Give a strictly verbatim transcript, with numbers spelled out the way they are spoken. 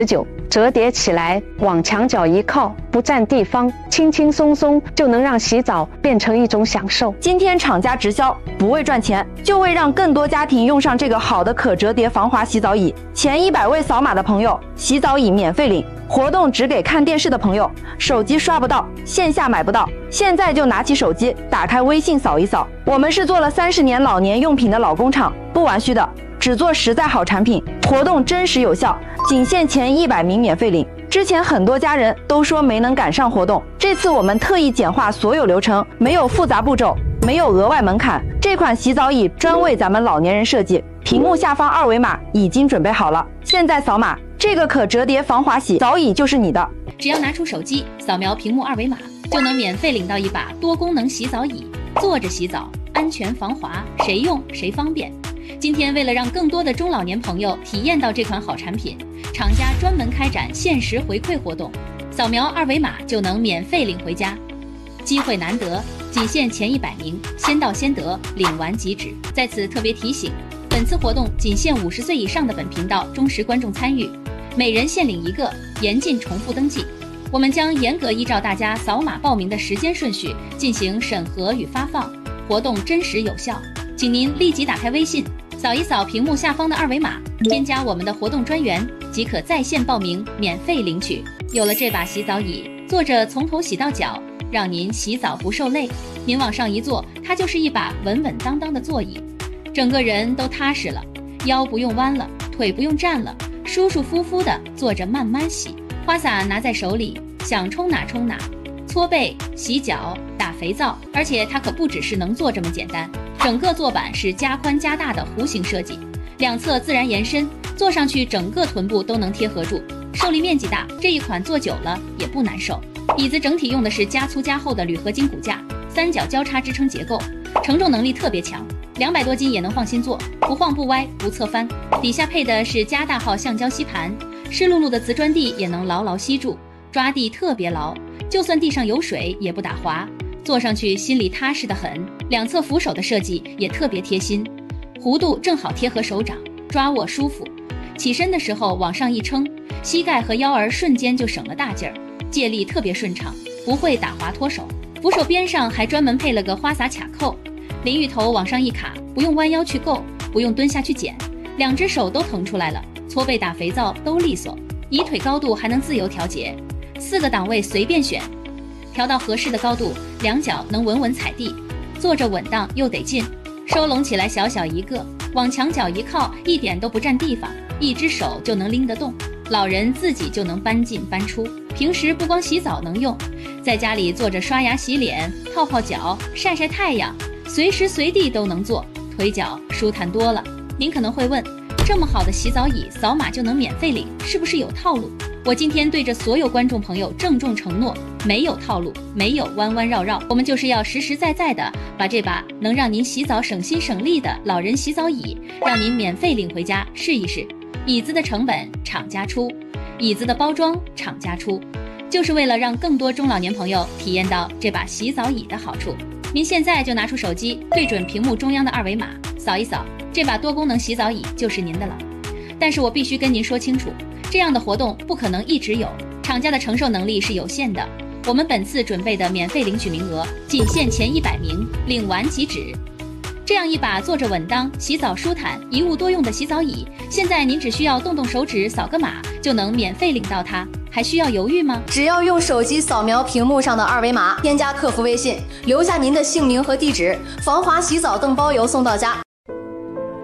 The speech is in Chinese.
九，折叠起来，往墙角一靠，不占地方，轻轻松松就能让洗澡变成一种享受。 今天厂家直销，不为赚钱，就为让更多家庭用上这个好的可折叠防滑洗澡椅。前一百位扫码的朋友，洗澡椅免费领。活动只给看电视的朋友，手机刷不到，线下买不到，现在就拿起手机，打开微信扫一扫。我们是做了三十年老年用品的老工厂，不玩虚的，只做实在好产品。活动真实有效，仅限前一百名免费领。之前很多家人都说没能赶上活动，这次我们特意简化所有流程，没有复杂步骤，没有额外门槛。这款洗澡椅专为咱们老年人设计，屏幕下方二维码已经准备好了，现在扫码，这个可折叠防滑洗澡椅就是你的。 只要拿出手机扫描屏幕二维码，就能免费领到一把多功能洗澡椅，坐着洗澡，安全防滑，谁用谁方便。今天为了让更多的中老年朋友体验到这款好产品，厂家专门开展限时回馈活动，扫描二维码就能免费领回家。机会难得，仅限前一百名，先到先得，领完即止。在此特别提醒，本次活动仅限五十岁以上的本频道忠实观众参与，每人限领一个，严禁重复登记。我们将严格依照大家扫码报名的时间顺序进行审核与发放，活动真实有效。请您立即打开微信，扫一扫屏幕下方的二维码，添加我们的活动专员，即可在线报名，免费领取。有了这把洗澡椅，坐着从头洗到脚，让您洗澡不受累。您往上一坐，它就是一把稳稳当当的座椅，整个人都踏实了，腰不用弯了，腿不用站了，舒舒服服的坐着慢慢洗。花洒拿在手里，想冲哪冲哪，搓背、洗脚、打肥皂，而且它可不只是能做这么简单。整个坐板是加宽加大的弧形设计，两侧自然延伸，坐上去整个臀部都能贴合住，受力面积大，这一款坐久了也不难受。椅子整体用的是加粗加厚的铝合金骨架，三角交叉支撑结构，承重能力特别强，两百多斤也能放心坐，不晃不歪不侧翻。底下配的是加大号橡胶吸盘，湿漉漉的瓷砖地也能牢牢吸住，抓地特别牢，就算地上有水也不打滑，坐上去心里踏实得很。两侧扶手的设计也特别贴心，弧度正好贴合手掌，抓握舒服。起身的时候往上一撑，膝盖和腰儿瞬间就省了大劲儿，借力特别顺畅，不会打滑脱手。扶手边上还专门配了个花洒卡扣，淋浴头往上一卡，不用弯腰去够，不用蹲下去捡，两只手都腾出来了，搓背打肥皂都利索。椅腿高度还能自由调节，四个档位随便选，调到合适的高度，两脚能稳稳踩地，坐着稳当又得劲。收拢起来小小一个，往墙角一靠，一点都不占地方，一只手就能拎得动，老人自己就能搬进搬出。平时不光洗澡能用，在家里坐着刷牙洗脸、泡泡脚、晒晒太阳，随时随地都能做，腿脚舒坦多了。您可能会问，这么好的洗澡椅，扫码就能免费领，是不是有套路？我今天对着所有观众朋友郑重承诺，没有套路，没有弯弯绕绕，我们就是要实实在在的把这把能让您洗澡省心省力的老人洗澡椅，让您免费领回家试一试。椅子的成本厂家出，椅子的包装厂家出，就是为了让更多中老年朋友体验到这把洗澡椅的好处。您现在就拿出手机，对准屏幕中央的二维码，扫一扫，这把多功能洗澡椅就是您的了。但是我必须跟您说清楚，这样的活动不可能一直有，厂家的承受能力是有限的。我们本次准备的免费领取名额仅限前一百名，领完即止。这样一把坐着稳当、洗澡舒坦、一物多用的洗澡椅，现在您只需要动动手指扫个码就能免费领到它，还需要犹豫吗？ 只要用手机扫描屏幕上的二维码，添加客服微信，留下您的姓名和地址，防滑洗澡凳包邮送到家。